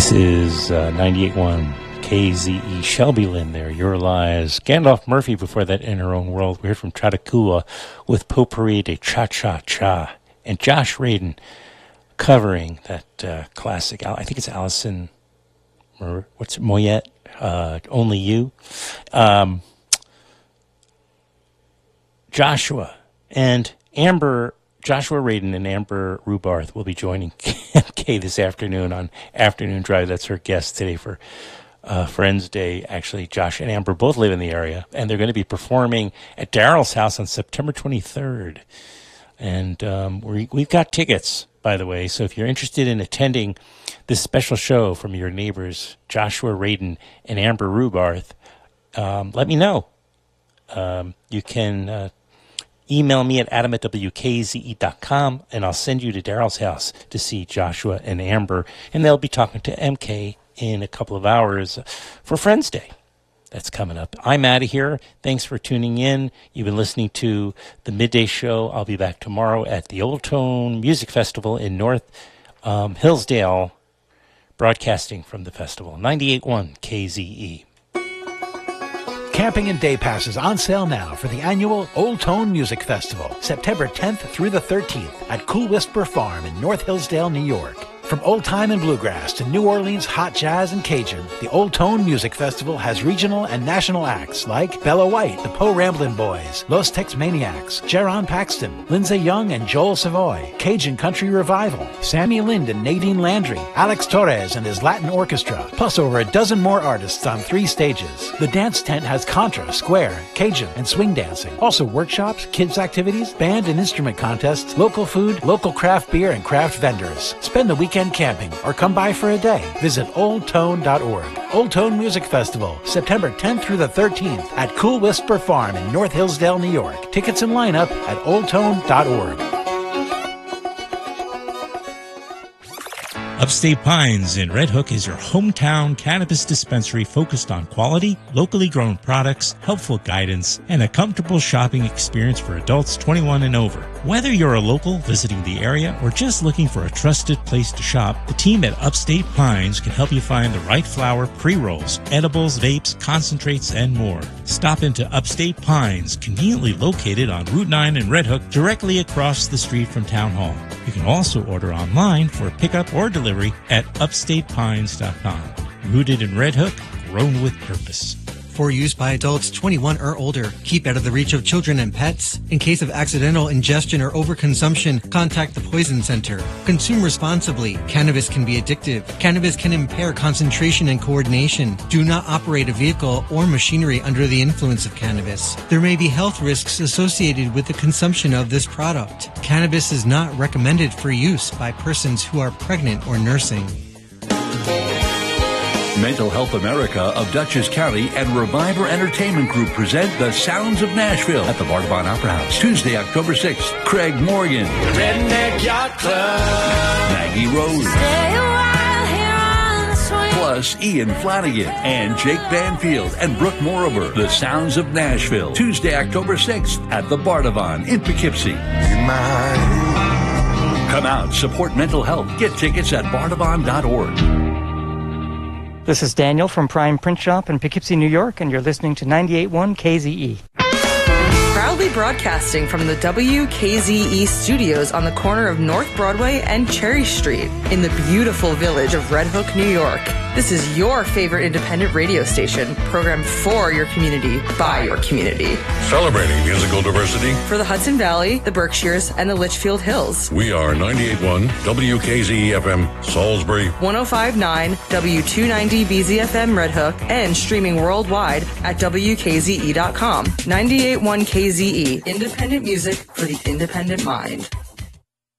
This is 98.1 KZE. Shelby Lynn there, Your Lies. Gandalf Murphy before that, In Her Own World. We heard from Chautauqua with Potpourri de Cha-Cha-Cha. And Josh Radin covering that classic, I think it's Alison, Moyet, Only You. Joshua Radin and Amber Rubarth will be joining MK this afternoon on Afternoon Drive. That's her guest today for Friends Day. Actually, Josh and Amber both live in the area, and they're going to be performing at Daryl's house on September 23rd. And we've got tickets, by the way, so if you're interested in attending this special show from your neighbors, Joshua Radin and Amber Rubarth, let me know. You can email me at adam@wkze.com, and I'll send you to Daryl's house to see Joshua and Amber, and they'll be talking to MK in a couple of hours for Friends Day. That's coming up. I'm out of here. Thanks for tuning in. You've been listening to the Midday Show. I'll be back tomorrow at the Old Tone Music Festival in North Hillsdale, broadcasting from the festival. 98.1 KZE. Camping and day passes on sale now for the annual Old Tone Music Festival, September 10th through the 13th at Cool Whisper Farm in North Hillsdale, New York. From old time and bluegrass to New Orleans hot jazz and Cajun, the Old Tone Music Festival has regional and national acts like Bella White, the Po Ramblin' Boys, Los Tex Maniacs, Jaron Paxton, Lindsay Young and Joel Savoy, Cajun Country Revival, Sammy Lind and Nadine Landry, Alex Torres and his Latin Orchestra, plus over a dozen more artists on 3 stages. The dance tent has contra, square, Cajun, and swing dancing. Also workshops, kids activities, band and instrument contests, local food, local craft beer, and craft vendors. Spend the weekend camping or come by for a day. Visit oldtone.org. Old Tone Music Festival, September 10th through the 13th at Cool Whisper Farm in North Hillsdale, New York. Tickets and lineup at oldtone.org. Upstate Pines in Red Hook is your hometown cannabis dispensary focused on quality, locally grown products, helpful guidance, and a comfortable shopping experience for adults 21 and over. Whether you're a local visiting the area or just looking for a trusted place to shop, the team at Upstate Pines can help you find the right flower, pre-rolls, edibles, vapes, concentrates, and more. Stop into Upstate Pines, conveniently located on Route 9 in Red Hook, directly across the street from Town Hall. You can also order online for pickup or delivery at upstatepines.com. Rooted in Red Hook, grown with purpose. For use by adults 21 or older. Keep out of the reach of children and pets. In case of accidental ingestion or overconsumption, contact the Poison Center. Consume responsibly. Cannabis can be addictive. Cannabis can impair concentration and coordination. Do not operate a vehicle or machinery under the influence of cannabis. There may be health risks associated with the consumption of this product. Cannabis is not recommended for use by persons who are pregnant or nursing. Mental Health America of Dutchess County and Reviver Entertainment Group present The Sounds of Nashville at the Bardavon Opera House. Tuesday, October 6th, Craig Morgan, Redneck Yacht Club, Maggie Rose, stay a while here on the swing. plus Ian Flanagan and Jake Banfield and Brooke Morover. The Sounds of Nashville, Tuesday, October 6th at the Bardavon in Poughkeepsie. Come out, support mental health. Get tickets at bardavon.org. This is Daniel from Prime Print Shop in Poughkeepsie, New York, and you're listening to 98.1 KZE. Proudly broadcasting from the WKZE studios on the corner of North Broadway and Cherry Street in the beautiful village of Red Hook, New York. This is your favorite independent radio station, programmed for your community, by your community. Celebrating musical diversity For the Hudson Valley, the Berkshires, and the Litchfield Hills. We are 98.1 WKZE-FM Salisbury, 105.9 W290 BZFM Red Hook, and streaming worldwide at WKZE.com. 98.1 KZE, independent music for the independent mind.